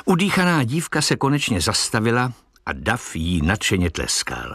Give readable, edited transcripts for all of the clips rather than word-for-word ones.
Udýchaná dívka se konečně zastavila a dav jí nadšeně tleskal.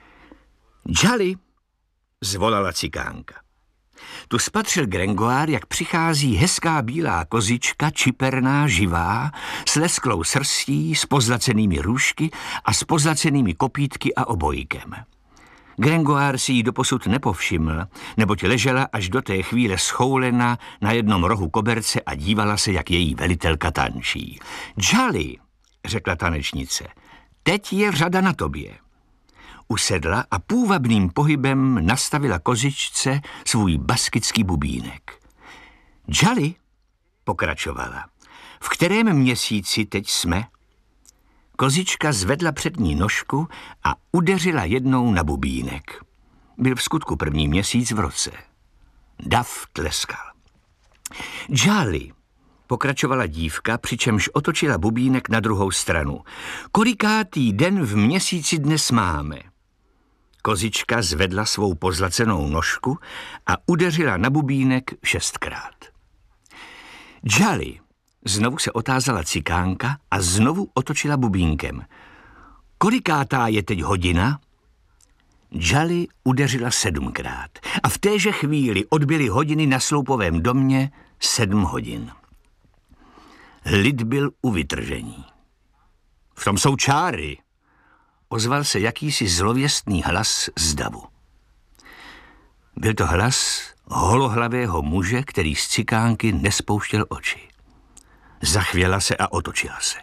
Jolly, zvolala cikánka. Tu spatřil Gringoire, jak přichází hezká bílá kozička, čiperná, živá, s lesklou srstí, s pozlacenými růžky a s pozlacenými kopítky a obojkem. Gringoire si ji doposud nepovšiml, neboť ležela až do té chvíle schoulena na jednom rohu koberce a dívala se, jak její velitelka tančí. Jolly, řekla tanečnice, teď je řada na tobě. Usedla a půvabným pohybem nastavila kozičce svůj baskický bubínek. Jolly, pokračovala, v kterém měsíci teď jsme? Kozička zvedla přední nožku a udeřila jednou na bubínek. Byl v skutku první měsíc v roce. Dav tleskal. Jolly, pokračovala dívka, přičemž otočila bubínek na druhou stranu. Kolikátý den v měsíci dnes máme? Kozička zvedla svou pozlacenou nožku a udeřila na bubínek 6krát. Jolly, znovu se otázala cikánka a znovu otočila bubínkem. Kolikátá je teď hodina? Jolly udeřila 7krát a v téže chvíli odbyly hodiny na sloupovém domě 7 hodin. Lid byl u vytržení. V tom jsou čáry, ozval se jakýsi zlověstný hlas z davu. Byl to hlas holohlavého muže, který z cikánky nespouštěl oči. Zachvěla se a otočila se.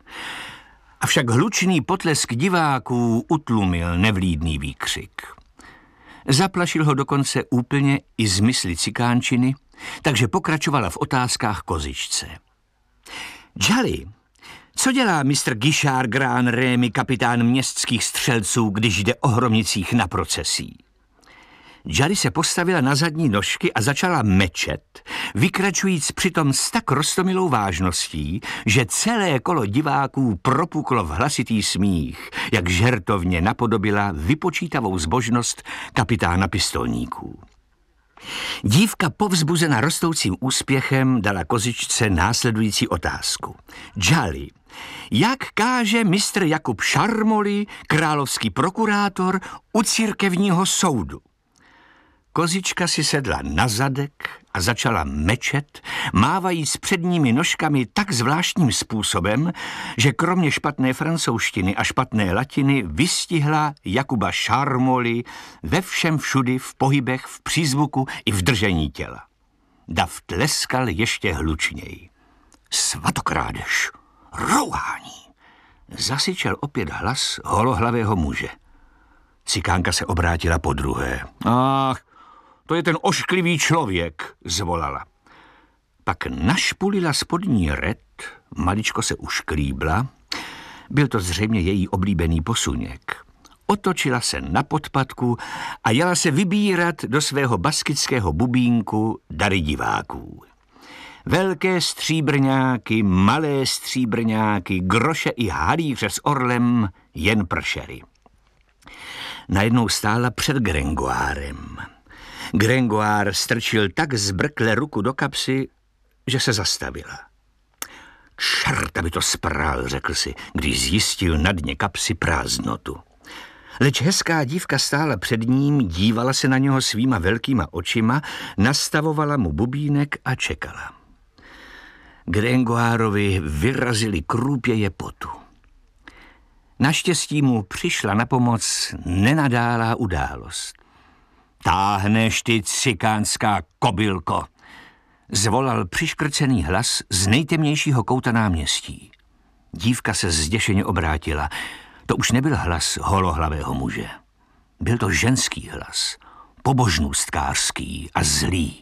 Avšak hlučný potlesk diváků utlumil nevlídný výkřik. Zaplašil ho dokonce úplně i z mysli cikánčiny, takže pokračovala v otázkách kozičce. Jolly, co dělá mistr Guichard Grand Rémy, kapitán městských střelců, když jde o hromnicích na procesí? Jolly se postavila na zadní nožky a začala mečet, vykračujíc přitom s tak roztomilou vážností, že celé kolo diváků propuklo v hlasitý smích, jak žertovně napodobila vypočítavou zbožnost kapitána pistolníků. Dívka povzbuzena rostoucím úspěchem dala kozičce následující otázku. Jolly, jak káže mistr Jakub Šarmoli, královský prokurátor, u církevního soudu? Kozička si sedla na zadek a začala mečet, mávajíc předními nožkami tak zvláštním způsobem, že kromě špatné francouzštiny a špatné latiny vystihla Jakuba Šarmoli ve všem všudy, v pohybech, v přízvuku i v držení těla. Dav tleskal ještě hlučněji. Svatokrádež, rouhání, zasyčel opět hlas holohlavého muže. Cikánka se obrátila podruhé. Ach, to je ten ošklivý člověk, zvolala. Pak našpulila spodní red, maličko se ušklíbla, byl to zřejmě její oblíbený posuněk. Otočila se na podpatku a jela se vybírat do svého baskického bubínku dary diváků. Velké stříbrňáky, malé stříbrňáky, groše i halíře s orlem jen pršery. Najednou stála před Gringoirem. Gringoire strčil tak zbrkle ruku do kapsy, že se zastavila. Čert, aby to spral, řekl si, když zjistil na dně kapsy prázdnotu. Leč hezká dívka stála před ním, dívala se na něho svýma velkýma očima, nastavovala mu bubínek a čekala. Gringoirovi vyrazili krůpěje potu. Naštěstí mu přišla na pomoc nenadálá událost. Táhneš ty cikánská kobylko, zvolal přiškrcený hlas z nejtemnějšího kouta náměstí. Dívka se zděšeně obrátila. To už nebyl hlas holohlavého muže. Byl to ženský hlas, pobožnůstkářský a zlý.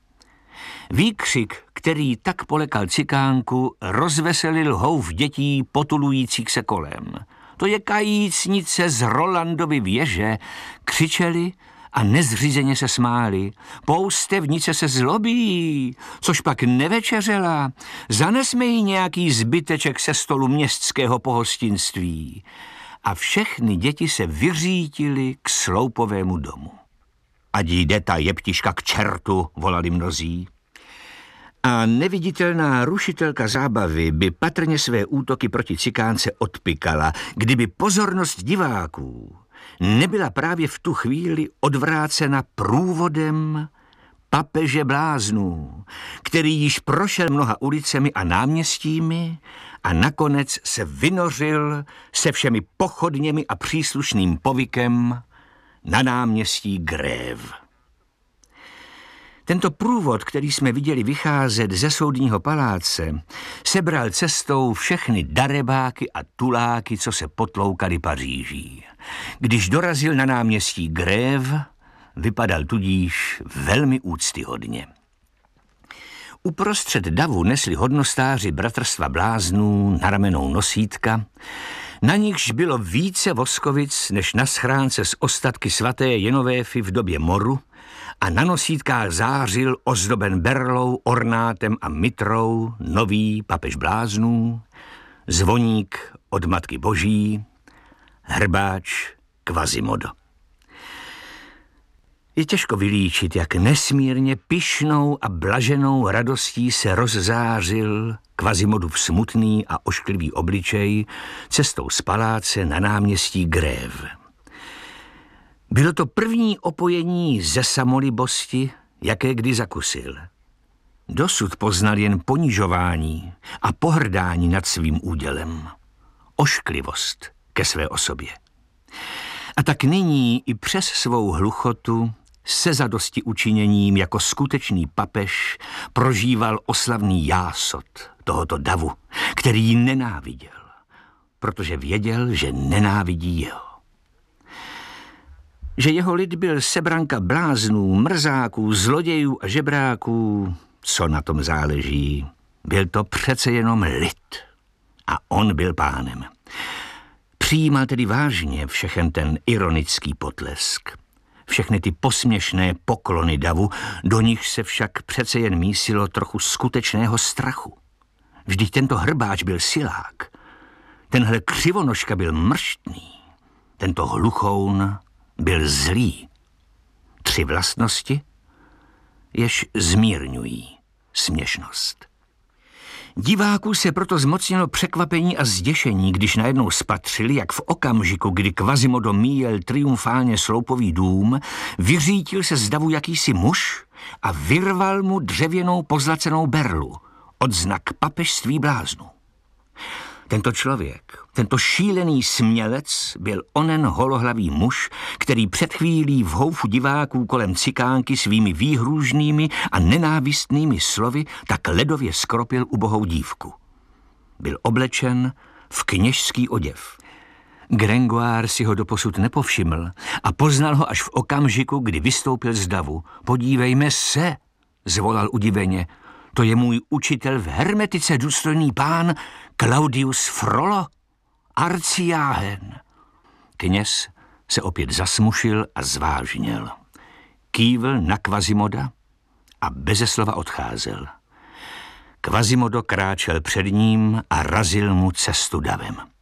Výkřik, který tak polekal cikánku, rozveselil houf dětí potulujících se kolem. To je kajícnice z Rolandovy věže, křičeli a nezřízeně se smáli. Poustevnice se zlobí, což pak nevečeřela. Zanesme jí nějaký zbyteček se stolu městského pohostinství. A všechny děti se vyřítily k sloupovému domu. Ať jde ta jeptiška k čertu, volali mnozí. A neviditelná rušitelka zábavy by patrně své útoky proti cikánce odpykala, kdyby pozornost diváků nebyla právě v tu chvíli odvrácena průvodem papeže bláznů, který již prošel mnoha ulicemi a náměstími a nakonec se vynořil se všemi pochodněmi a příslušným povykem na náměstí Grève. Tento průvod, který jsme viděli vycházet ze soudního paláce, sebral cestou všechny darebáky a tuláky, co se potloukali Paříží. Když dorazil na náměstí Grève, vypadal tudíž velmi úctyhodně. Uprostřed davu nesli hodnostáři bratrstva bláznů na ramenou nosítka, na nichž bylo více voskovic než na schránce s ostatky svaté Jenovéfy v době moru, a na nosítkách zářil ozdoben berlou, ornátem a mitrou nový papež bláznů, zvoník od Matky Boží, hrbáč Quasimodo. Je těžko vylíčit, jak nesmírně pyšnou a blaženou radostí se rozzářil Quasimodův smutný a ošklivý obličej cestou z paláce na náměstí Grève. Bylo to první opojení ze samolibosti, jaké kdy zakusil. Dosud poznal jen ponižování a pohrdání nad svým údělem, ošklivost ke své osobě. A tak nyní i přes svou hluchotu se zadosti učiněním jako skutečný papež prožíval oslavný jásot tohoto davu, který ji nenáviděl, protože věděl, že nenávidí jeho. Že jeho lid byl sebranka bláznů, mrzáků, zlodějů a žebráků, co na tom záleží, byl to přece jenom lid a on byl pánem. Přijímal tedy vážně všechen ten ironický potlesk, všechny ty posměšné poklony davu, do nich se však přece jen mísilo trochu skutečného strachu. Vždyť tento hrbáč byl silák, tenhle křivonožka byl mrštný, tento hluchoun byl zlý. 3 vlastnosti, jež zmírňují směšnost. Diváků se proto zmocnilo překvapení a zděšení, když najednou spatřili, jak v okamžiku, kdy Quasimodo míjel triumfálně sloupový dům, vyřítil se z davu jakýsi muž a vyrval mu dřevěnou pozlacenou berlu, odznak papežství bláznů. Tento člověk, tento šílený smělec byl onen holohlavý muž, který před chvílí v houfu diváků kolem cikánky svými výhrůžnými a nenávistnými slovy tak ledově skropil ubohou dívku. Byl oblečen v kněžský oděv. Gringoire si ho doposud nepovšiml a poznal ho až v okamžiku, kdy vystoupil z davu. Podívejme se, zvolal udiveně. To je můj učitel v hermetice, důstojný pán Claudius Frollo, arcijáhen. Kněz se opět zasmušil a zvážněl. Kývl na Quasimoda a beze slova odcházel. Quasimodo kráčel před ním a razil mu cestu davem.